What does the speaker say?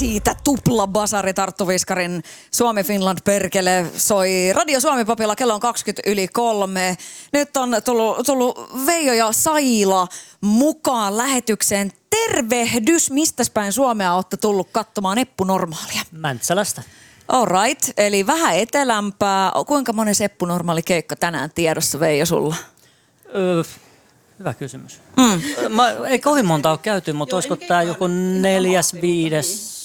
Siitä tuplabasari Tarttu Viskarin Suomi-Finland perkele soi Radio Suomi-popilla, kello on 3:20. Nyt on tullut Veijo ja Saila mukaan lähetykseen. Tervehdys, mistäs päin Suomea olette tullut katsomaan Eppu Normaalia? Mäntsälästä. All right, eli vähän etelämpää. Kuinka monen Eppu Normaali keikka tänään tiedossa, Veijo, sulla? Hyvä kysymys. Ei kovin monta ole käyty, mutta olisiko tämä joku 4., 5.